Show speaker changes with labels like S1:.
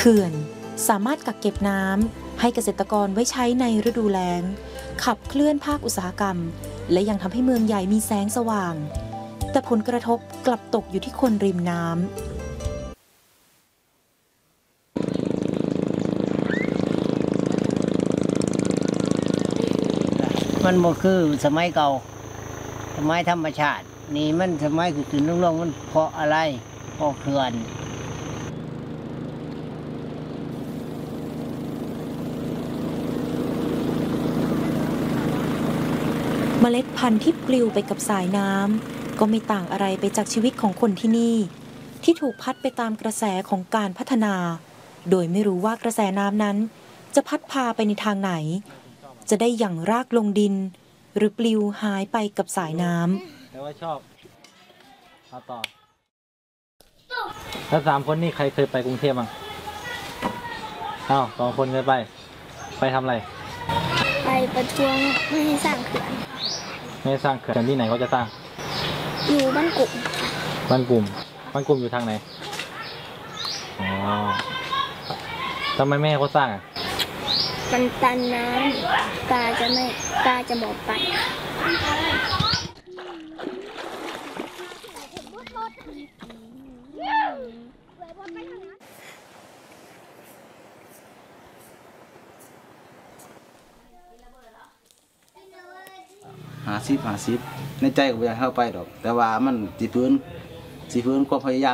S1: ขื่อนสามารถกักเก็บน้ำให้เกษตรกรไว้ใช้ในฤดูแล้งขับเคลื่อนภาคอุตสาหกรรมและยังทำให้เมืองใหญ่มีแสงสว่างแต่ผลกระทบกลับตกอยู่ที่คนริมน้ำ
S2: มันบ่คือสมัยเก่าสมัยธรรมชาตินี่มันสมัยขึ้นลงมันเพราะอะไรเพราะเขื่อน
S1: เมล็ดพันธุ์ที่ปลิวไปกับสายน้ำก็ไม่ต่างอะไรไปจากชีวิตของคนที่นี่ที่ถูกพัดไปตามกระแสของการพัฒนาโดยไม่รู้ว่ากระแสน้ำนั้นจะพัดพาไปในทางไหนจะได้หยั่งรากลงดินหรือปลิวหายไปกับสายน้ำ
S3: แต่ว่าชอบเอาต่อแล้ว3 คนนี่ใครเคยไปกรุงเทพบ้างอ้าว2 คนเคยไปทำอะไร
S4: ไปประท้วงไม่ให้สร้างเขื่อน
S3: ไม่สร้างเขื่อนที่ไหนเขาจะสร้าง
S4: อยู่บ้านกลุ่ม
S3: บ้านกลุ่มอยู่ทางไหนอ๋อทำไมไม่ให้เขาสร้างอ่ะ
S4: มันตันน้ำตาจะหมดไป
S5: 50 ในใจก็บ่อยากเข้าไปดอกแต่ว่ามันสิฟื้นความพยายาม